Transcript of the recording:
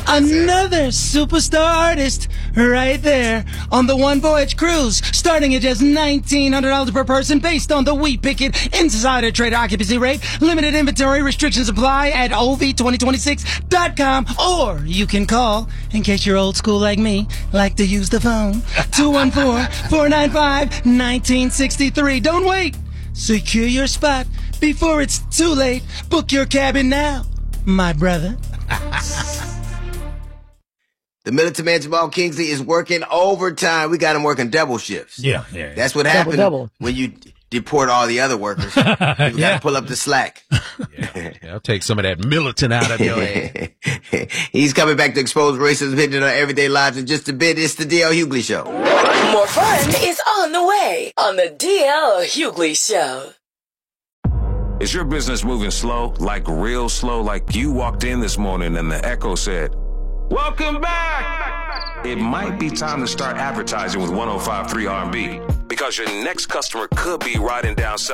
Another superstar artist right there on the One Voyage cruise, starting at just $1,900 per person based on the We Pick It Insider Trader occupancy rate. Limited inventory restrictions apply at ov2026.com, or you can call, in case you're old school like me, like to use the phone, 214-495-1963. Don't wait. Secure your spot before it's too late. Book your cabin now, my brother. The militant man Jamal Kingsley is working overtime. We got him working double shifts. Yeah. That's what happens double. when you deport all the other workers. You got to pull up the slack. Yeah, I'll take some of that militant out of your ass. He's coming back to expose racism hidden in our everyday lives in just a bit. It's the D.L. Hughley Show. More fun is on the way on the D.L. Hughley Show. Is your business moving slow, like real slow, like you walked in this morning and the echo said, "Welcome back"? It might be time to start advertising with 105.3 R&B, because your next customer could be riding down